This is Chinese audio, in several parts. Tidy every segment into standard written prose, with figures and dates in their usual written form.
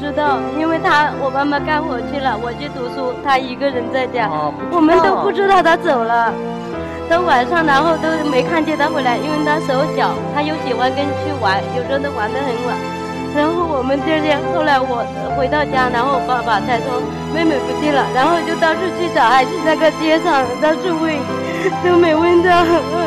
知道，因为我妈妈干活去了，我去读书，他一个人在家，我们都不知道他走了。到晚上，然后都没看见他回来，因为他手小，他又喜欢跟去玩，有时候都玩得很晚。然后我们第二天，后来我回到家，然后我爸爸才说妹妹不见了，然后就到处去找，还去那个街上到处问，都没问到。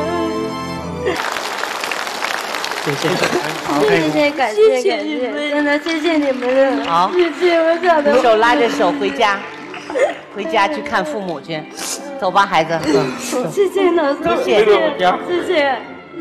谢谢，感谢，真的谢谢你们了。 好， 谢谢我找的。 手拉着手回家，回家去看父母去。走吧，孩子。 谢谢老师，谢谢。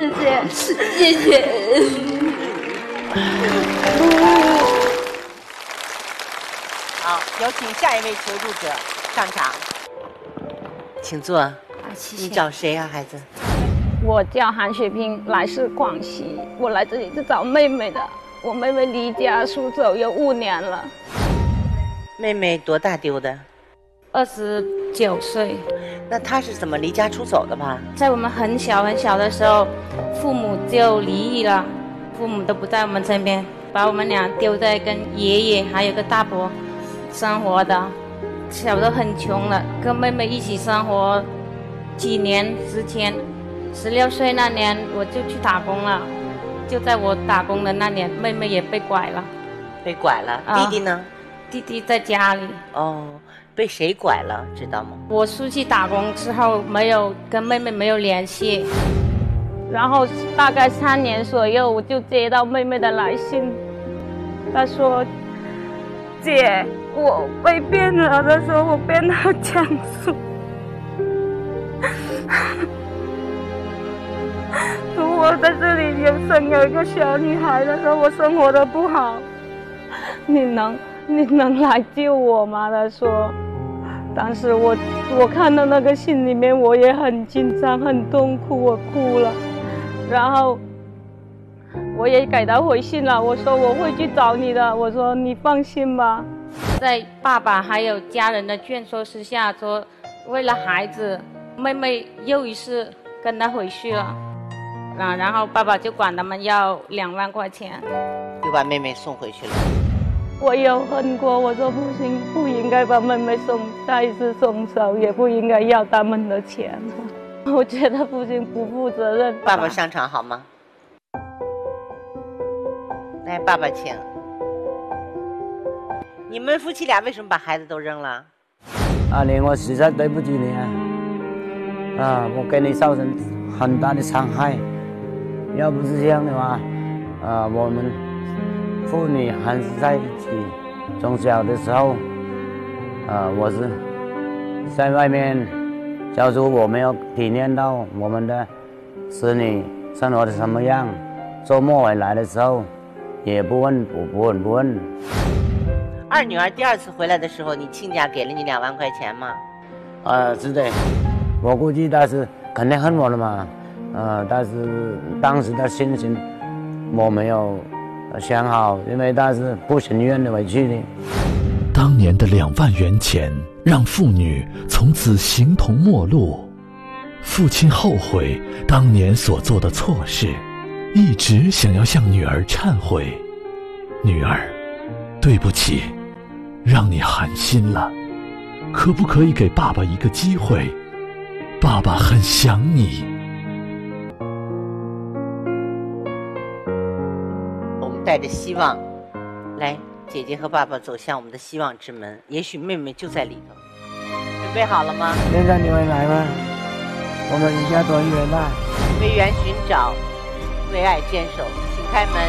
好，有请下一位求助者上场，请坐。你找谁呀，孩子？ 我叫韩雪萍，来自广西。我来这里是找妹妹的。我妹妹离家出走有5年了。 妹妹多大丢的 ？29岁。 那她是怎么离家出走的吧？ 在我们很小的时候，父母就离异了，父母都不在我们身边，把我们俩丢在跟爷爷还有个大伯生活的。小时候很穷了，跟妹妹一起生活几年之前。16岁那年我就去打工了，就在我打工的那年，妹妹也被拐了。 被拐了，弟弟呢？ 弟弟在家里。 哦，被谁拐了？知道吗？ 我出去打工之后，跟妹妹没有联系，然后大概3年左右，我就接到妹妹的来信，她说：“姐，我被骗了。”她说我变到江苏。我在这里生有一个小女孩的时候，我生活的不好，你能来救我吗？她说。当时我看到那个信里面，我也很紧张很痛苦，我哭了，然后我也给她回信了，我说我会去找你的，我说你放心吧。在爸爸还有家人的劝说之下，说为了孩子，妹妹又一次跟他回去了，然后爸爸就管他们要2万块钱， 就把妹妹送回去了。 我有恨过，我说不行，不应该把妹妹再一次送走，也不应该要他们的钱。我觉得父亲不负责任。 爸爸上场好吗？来，爸爸请。你们夫妻俩为什么把孩子都扔了？ 阿莲，我实在对不起你啊！我给你造成很大的伤害。要不是这样的话，我们父女还是在一起。从小的时候，我是在外面，假如我没有体验到我们的子女生活的什么样，周末回来的时候也不问。 二女儿第2次回来的时候，你亲家给了你2万块钱吗？ 是的，我估计他是肯定恨我了嘛，但是当时的心情我没有想好，因为他是不情愿的回去的。 当年的2万元钱让父女从此形同陌路，父亲后悔当年所做的错事，一直想要向女儿忏悔。女儿，对不起，让你寒心了，可不可以给爸爸一个机会？爸爸很想你。 我们带着希望，来，姐姐和爸爸走向我们的希望之门，也许妹妹就在里头。准备好了吗？ 现在你会来吗？我们一家多远大？ 为缘寻找，为爱坚守，请开门。